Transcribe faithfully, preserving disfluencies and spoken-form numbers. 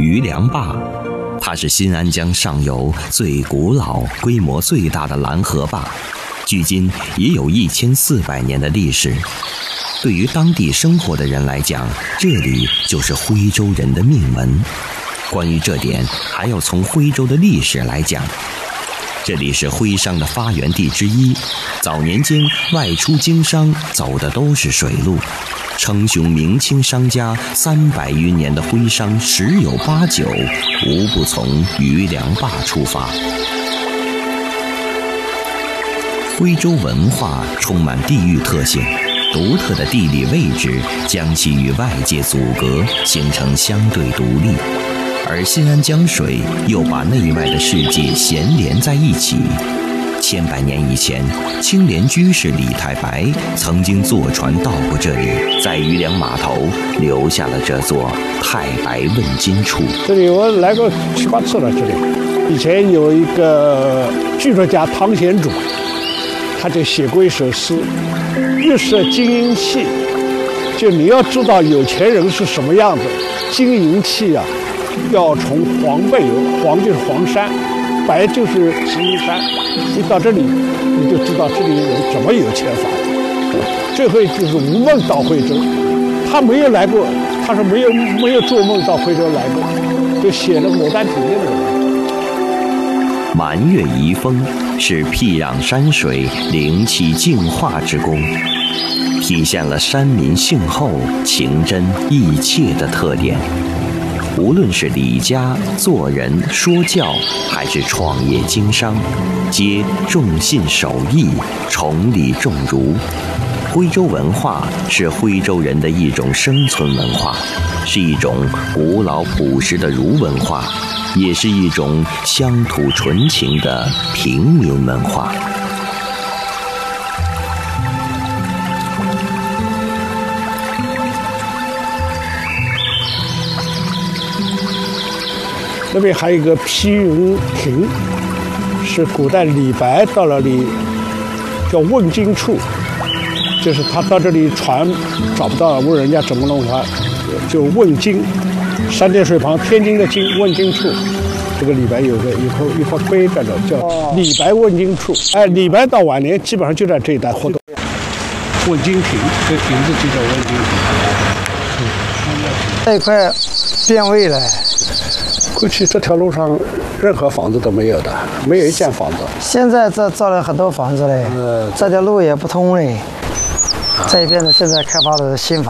余梁坝。它是新安江上游最古老、规模最大的拦河坝，距今已有一千四百年的历史。对于当地生活的人来讲，这里就是徽州人的命门。关于这点，还要从徽州的历史来讲。这里是徽商的发源地之一，早年间外出经商走的都是水路，称雄明清商家三百余年的徽商十有八九无不从余梁坝出发。徽州文化充满地域特性，独特的地理位置将其与外界阻隔，形成相对独立。而新安江水又把内外的世界衔连在一起。千百年以前，青莲居士李太白曾经坐船到过这里，在余梁码头留下了这座太白问津处。 这里我来过七八次了。这里以前有一个剧作家汤显祖，他就写过一首诗：玉色金银器。就你要知道有钱人是什么样子，金银器啊，要从黄背有，黄就是黄山，白就是石英山。你到这里，你就知道这里人怎么有钱法。这回就是吴孟到徽州，他没有来过，他说没有没有做梦到徽州来过，就写了《牡丹亭》的人。 满月遗风是僻壤山水灵气净化之功，体现了山民性厚、情真意切的特点。无论是理家、做人、说教，还是创业经商，皆重信守义，崇礼重儒。徽州文化是徽州人的一种生存文化，是一种古老朴实的儒文化，也是一种乡土纯情的平民文化。 那边还有一个披云亭，是古代李白到了里叫问津处，就是他到这里船找不到，问人家怎么弄他，就问津，三点水旁天津的津，问津处。这个李白有个一块一块碑在这，叫李白问津处。哎，李白到晚年基本上就在这一带活动。问津亭，这亭子就叫问津亭。 这一块变味了。 过去这条路上任何房子都没有的，没有一间房子。 现在这造了很多房子嘞，呃，这条路也不通嘞。这边的现在开发的新房。